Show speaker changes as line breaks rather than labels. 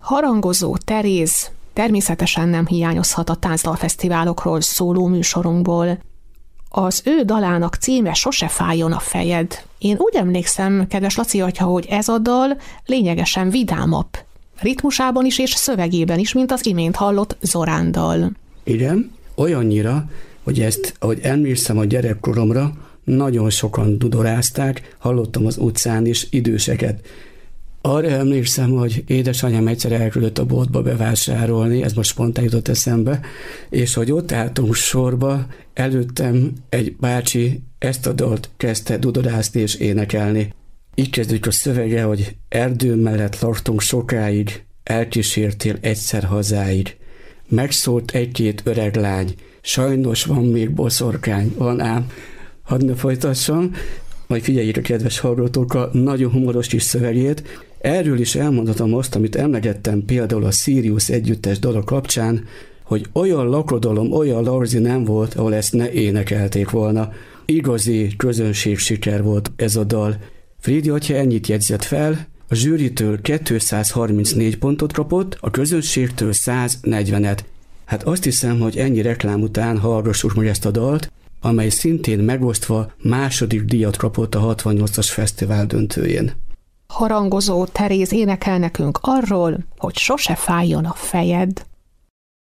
Harangozó Teréz természetesen nem hiányozhat a táncdalfesztiválokról szóló műsorunkból. Az ő dalának címe Sose fájjon a fejed. Én úgy emlékszem, kedves Laci atya, hogy ez a dal lényegesen vidámabb. Ritmusában is és szövegében is, mint az imént hallott Zorán dal.
Igen, olyannyira, hogy ezt, ahogy emlékszem a gyerekkoromra, nagyon sokan dudorázták, hallottam az utcán is időseket. Arra emlékszem, hogy édesanyám egyszer elküldött a boltba bevásárolni, ez most spontán jutott eszembe, és hogy ott álltunk sorba, előttem egy bácsi ezt a dalt kezdte dudorázni és énekelni. Így kezdődik a szövege, hogy erdő mellett laktunk sokáig, elkísértél egyszer hazáig. Megszólt egy-két öreg lány, sajnos van még boszorkány, van ám. Hadd ne folytassam, majd figyeljék a kedves hallgatók a nagyon humoros kis szövegét. Erről is elmondhatom azt, amit emlegettem például a Sirius együttes dala kapcsán, hogy olyan lakodalom, olyan larzi nem volt, ahol ezt ne énekelték volna. Igazi közönségsiker volt ez a dal. Frédi atya ennyit jegyzett fel, a zsűritől 234 pontot kapott, a közönségtől 140-et. Hát azt hiszem, hogy ennyi reklám után hallgassuk meg ezt a dalt, amely szintén megosztva második díjat kapott a 68-as fesztivál döntőjén.
Harangozó Teréz énekel nekünk arról, hogy sose fájjon a fejed.